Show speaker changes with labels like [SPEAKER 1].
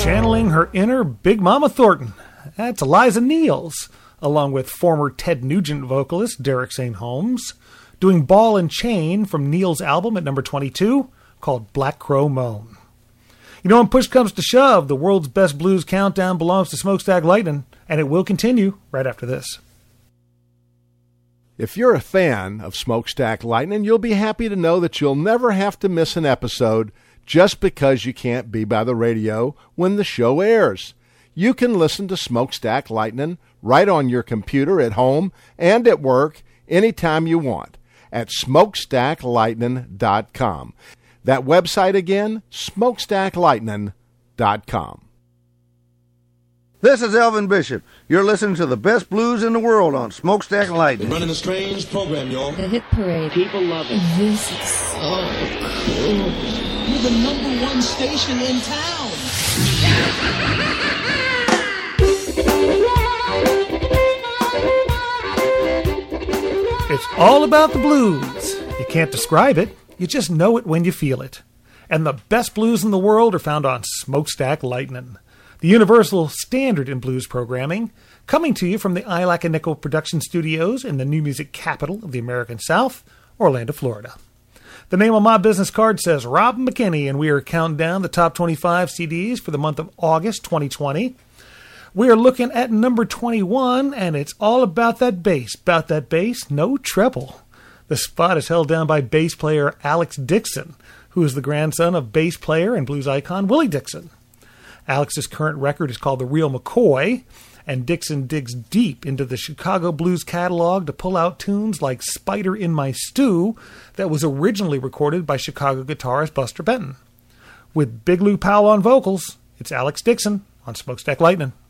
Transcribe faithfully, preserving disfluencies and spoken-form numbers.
[SPEAKER 1] channeling her inner Big Mama Thornton. That's Eliza Niels, along with former Ted Nugent vocalist Derek Saint Holmes, doing Ball and Chain from Neil's album at number twenty-two, called Black Crow Moan. You know, when push comes to shove, the world's best blues countdown belongs to Smokestack Lightning, and it will continue right after this.
[SPEAKER 2] If you're a fan of Smokestack Lightning, you'll be happy to know that you'll never have to miss an episode just because you can't be by the radio when the show airs. You can listen to Smokestack Lightning right on your computer at home and at work anytime you want at smokestack lightning dot com. That website again, smokestack lightning dot com.
[SPEAKER 3] This is Elvin Bishop. You're listening to the best blues in the world on Smokestack Lightning.
[SPEAKER 4] Running a strange program, y'all.
[SPEAKER 5] The Hit Parade.
[SPEAKER 4] People love it.
[SPEAKER 5] This is so cool.
[SPEAKER 4] You're the number one station in town.
[SPEAKER 1] It's all about the blues. You can't describe it. You just know it when you feel it. And the best blues in the world are found on Smokestack Lightning, the universal standard in blues programming, coming to you from the I Like a Nickel production studios in the new music capital of the American South, Orlando, Florida. The name on my business card says Rob McKinney, and we are counting down the top twenty-five C Ds for the month of August twenty twenty. We are looking at number twenty-one, and it's all about that bass. About that bass, no treble. The spot is held down by bass player Alex Dixon, who is the grandson of bass player and blues icon Willie Dixon. Alex's current record is called The Real McCoy, and Dixon digs deep into the Chicago blues catalog to pull out tunes like Spider in My Stew that was originally recorded by Chicago guitarist Buster Benton. With Big Lou Powell on vocals, it's Alex Dixon on Smokestack Lightning.